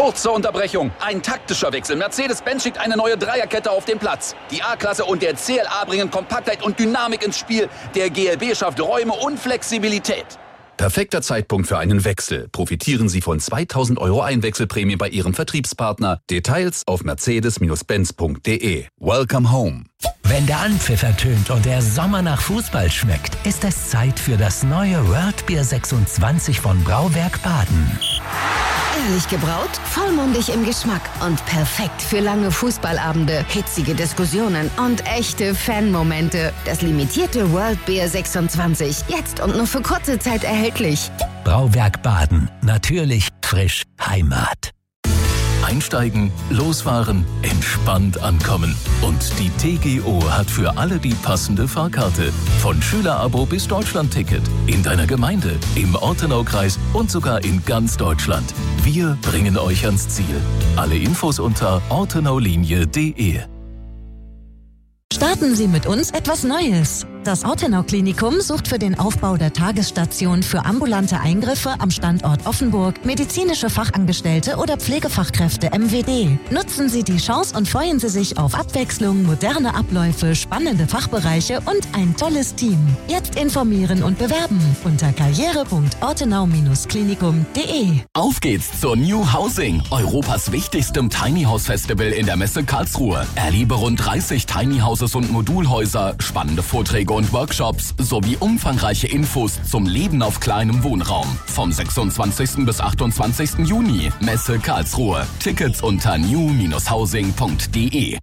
Kurze Unterbrechung. Ein taktischer Wechsel. Mercedes-Benz schickt eine neue Dreierkette auf den Platz. Die A-Klasse und der CLA bringen Kompaktheit und Dynamik ins Spiel. Der GLB schafft Räume und Flexibilität. Perfekter Zeitpunkt für einen Wechsel. Profitieren Sie von 2.000 € Einwechselprämie bei Ihrem Vertriebspartner. Details auf mercedes-benz.de. Welcome home. Wenn der Anpfiff ertönt und der Sommer nach Fußball schmeckt, ist es Zeit für das neue World Beer 26 von Brauwerk Baden. Ehrlich gebraut, vollmundig im Geschmack und perfekt für lange Fußballabende, hitzige Diskussionen und echte Fanmomente. Das limitierte World Beer 26, jetzt und nur für kurze Zeit erhältlich. Brauwerk Baden, natürlich, frisch, Heimat. Einsteigen, losfahren, entspannt ankommen. Und die TGO hat für alle die passende Fahrkarte. Von Schülerabo bis Deutschlandticket. In deiner Gemeinde, im Ortenaukreis und sogar in ganz Deutschland. Wir bringen euch ans Ziel. Alle Infos unter ortenaolinie.de. Starten Sie mit uns etwas Neues. Das Ortenau-Klinikum sucht für den Aufbau der Tagesstation für ambulante Eingriffe am Standort Offenburg medizinische Fachangestellte oder Pflegefachkräfte MWD. Nutzen Sie die Chance und freuen Sie sich auf Abwechslung, moderne Abläufe, spannende Fachbereiche und ein tolles Team. Jetzt informieren und bewerben unter karriere.ortenau-klinikum.de. Auf geht's zur New Housing, Europas wichtigstem Tiny House Festival in der Messe Karlsruhe. Erlebe rund 30 Tiny Houses und Modulhäuser, spannende Vorträge und Workshops sowie umfangreiche Infos zum Leben auf kleinem Wohnraum. Vom 26. bis 28. Juni. Messe Karlsruhe. Tickets unter new-housing.de.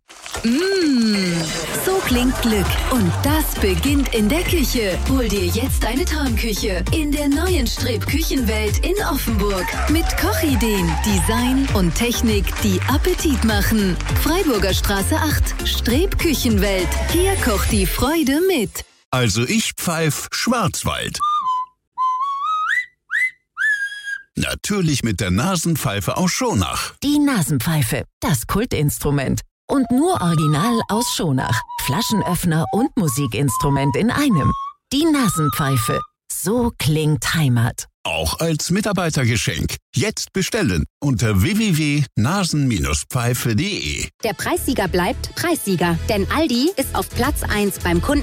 So klingt Glück. Und das beginnt in der Küche. Hol dir jetzt eine Traumküche in der neuen Streb-Küchenwelt in Offenburg. Mit Kochideen, Design und Technik, die Appetit machen. Freiburger Straße 8, Streb-Küchenwelt. Hier kocht die Freude mit. Also ich pfeif Schwarzwald. Natürlich mit der Nasenpfeife aus Schonach. Die Nasenpfeife, das Kultinstrument. Und nur original aus Schonach. Flaschenöffner und Musikinstrument in einem. Die Nasenpfeife. So klingt Heimat. Auch als Mitarbeitergeschenk. Jetzt bestellen unter www.nasen-pfeife.de. Der Preissieger bleibt Preissieger, denn Aldi ist auf Platz 1 beim Kunden